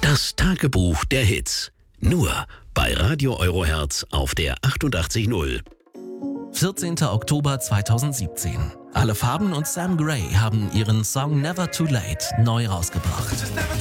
Das Tagebuch der Hits. Nur bei Radio Eurohertz auf der 88.0. 14. Oktober 2017. Alle Farben und Sam Gray haben ihren Song Never Too Late neu rausgebracht.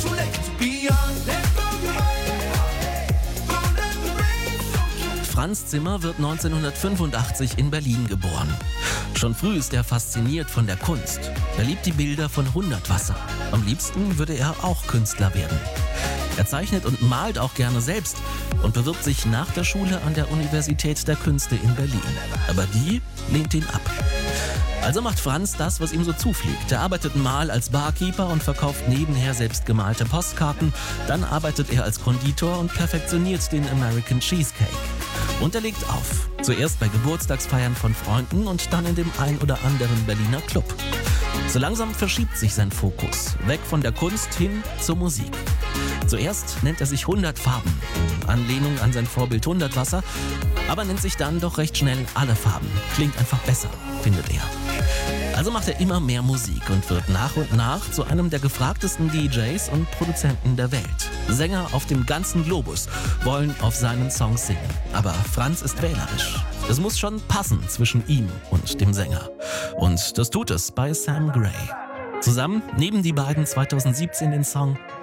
Franz Zimmer wird 1985 in Berlin geboren. Schon früh ist er fasziniert von der Kunst. Er liebt die Bilder von Hundertwasser. Am liebsten würde er auch Künstler werden. Er zeichnet und malt auch gerne selbst und bewirbt sich nach der Schule an der Universität der Künste in Berlin. Aber die lehnt ihn ab. Also macht Franz das, was ihm so zufliegt. Er arbeitet mal als Barkeeper und verkauft nebenher selbstgemalte Postkarten. Dann arbeitet er als Konditor und perfektioniert den American Cheesecake. Und er legt auf. Zuerst bei Geburtstagsfeiern von Freunden und dann in dem ein oder anderen Berliner Club. So langsam verschiebt sich sein Fokus. Weg von der Kunst hin zur Musik. Zuerst nennt er sich 100 Farben, in Anlehnung an sein Vorbild Hundertwasser, aber nennt sich dann doch recht schnell Alle Farben. Klingt einfach besser, findet er. Also macht er immer mehr Musik und wird nach und nach zu einem der gefragtesten DJs und Produzenten der Welt. Sänger auf dem ganzen Globus wollen auf seinen Songs singen. Aber Franz ist wählerisch. Es muss schon passen zwischen ihm und dem Sänger. Und das tut es bei Sam Gray. Zusammen nehmen die beiden 2017 den Song